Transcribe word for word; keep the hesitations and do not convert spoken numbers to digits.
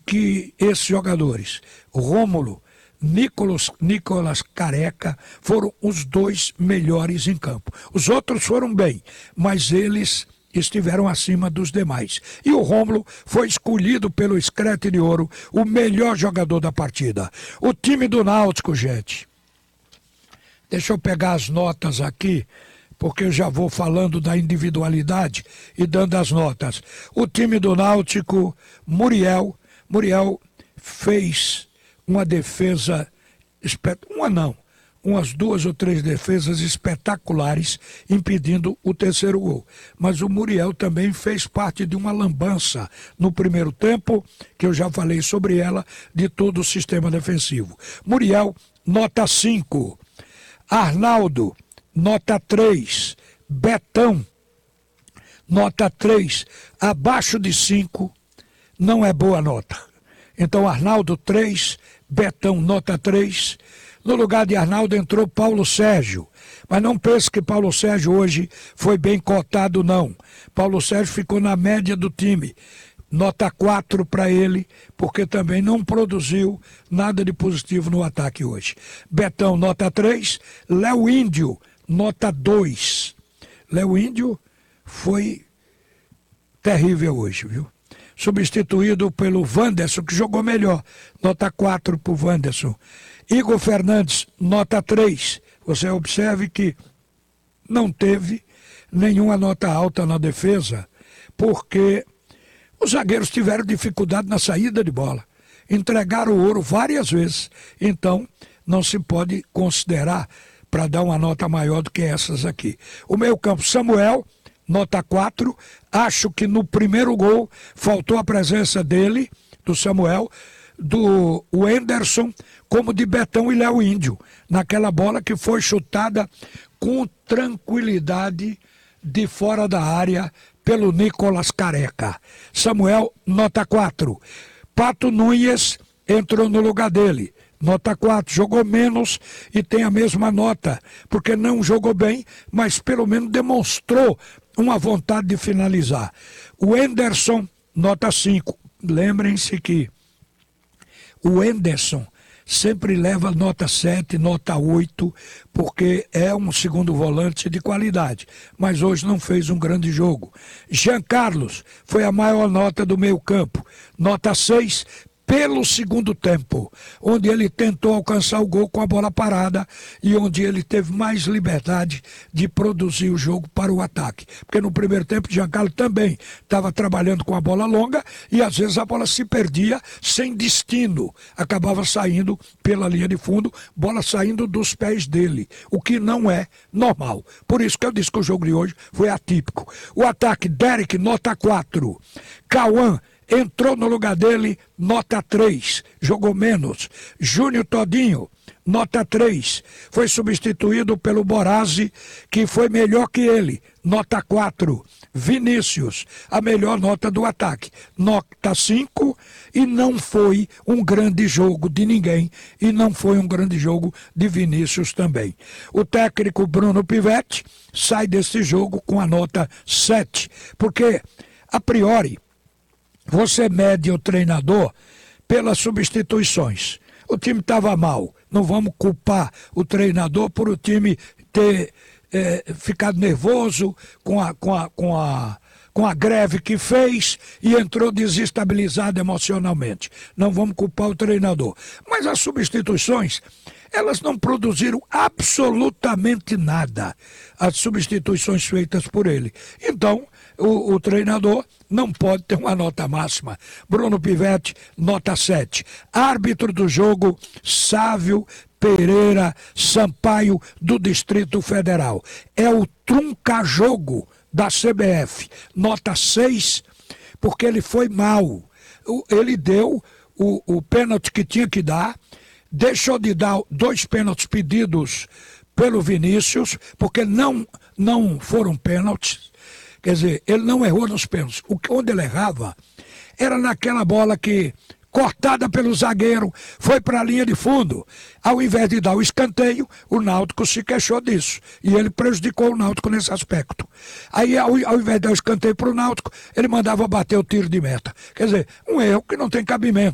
que esses jogadores, Rômulo, Nicolas, Nicolas Careca, foram os dois melhores em campo. Os outros foram bem, mas eles estiveram acima dos demais. E o Rômulo foi escolhido pelo Screte de Ouro o melhor jogador da partida. O time do Náutico, gente. Deixa eu pegar as notas aqui, porque eu já vou falando da individualidade e dando as notas. O time do Náutico, Muriel, Muriel fez uma defesa, uma não, umas duas ou três defesas espetaculares, impedindo o terceiro gol. Mas o Muriel também fez parte de uma lambança no primeiro tempo, que eu já falei sobre ela, de todo o sistema defensivo. Muriel, nota cinco. Arnaldo, nota três. Betão, nota três. Abaixo de cinco não é boa nota. Então, Arnaldo, três. Betão, nota três. No lugar de Arnaldo entrou Paulo Sérgio. Mas não pense que Paulo Sérgio hoje foi bem cotado, não. Paulo Sérgio ficou na média do time. Nota quatro para ele, porque também não produziu nada de positivo no ataque hoje. Betão, nota três. Léo Índio, nota dois. Léo Índio foi terrível hoje, viu? Substituído pelo Wanderson, que jogou melhor. Nota quatro para o Wanderson. Igor Fernandes, nota três. Você observe que não teve nenhuma nota alta na defesa, porque os zagueiros tiveram dificuldade na saída de bola. Entregaram o ouro várias vezes. Então, não se pode considerar para dar uma nota maior do que essas aqui. O meio-campo, Samuel, nota quatro. Acho que no primeiro gol faltou a presença dele, do Samuel, do Wenderson, como de Betão e Léo Índio, naquela bola que foi chutada com tranquilidade de fora da área pelo Nicolas Careca. Samuel, nota quatro. Pato Nunes entrou no lugar dele. Nota quatro, jogou menos e tem a mesma nota, porque não jogou bem, mas pelo menos demonstrou uma vontade de finalizar. O Wenderson, nota cinco. Lembrem-se que o Wenderson sempre leva nota sete, nota oito, porque é um segundo volante de qualidade, mas hoje não fez um grande jogo. Jean Carlos foi a maior nota do meio campo, nota seis, pelo segundo tempo, onde ele tentou alcançar o gol com a bola parada e onde ele teve mais liberdade de produzir o jogo para o ataque. Porque no primeiro tempo, Giancarlo também estava trabalhando com a bola longa e às vezes a bola se perdia sem destino. Acabava saindo pela linha de fundo, bola saindo dos pés dele, o que não é normal. Por isso que eu disse que o jogo de hoje foi atípico. O ataque, Derek, nota quatro. Cauã entrou no lugar dele, nota três, jogou menos. Júnior Todinho, nota três, foi substituído pelo Borazzi, que foi melhor que ele, nota quatro. Vinícius, a melhor nota do ataque, nota cinco, e não foi um grande jogo de ninguém, e não foi um grande jogo de Vinícius também. O técnico Bruno Pivetti sai desse jogo com a nota sete, porque, a priori, você mede o treinador pelas substituições. O time estava mal. Não vamos culpar o treinador por o time ter é, ficado nervoso com a, com, a, com, a, com a greve que fez e entrou desestabilizado emocionalmente. Não vamos culpar o treinador. Mas as substituições, elas não produziram absolutamente nada. As substituições feitas por ele. Então, o, o treinador não pode ter uma nota máxima. Bruno Pivetti, nota sete. Árbitro do jogo, Sávio Pereira Sampaio, do Distrito Federal. É o trunca-jogo da C B F. Nota seis, porque ele foi mal. Ele deu o, o pênalti que tinha que dar, deixou de dar dois pênaltis pedidos pelo Vinícius, porque não, não foram pênaltis. Quer dizer, ele não errou nos pênaltis. O que, onde ele errava era naquela bola que, cortada pelo zagueiro, foi para a linha de fundo. Ao invés de dar o escanteio, o Náutico se queixou disso. E ele prejudicou o Náutico nesse aspecto. Aí, ao, ao invés de dar o escanteio para o Náutico, ele mandava bater o tiro de meta. Quer dizer, um erro que não tem cabimento.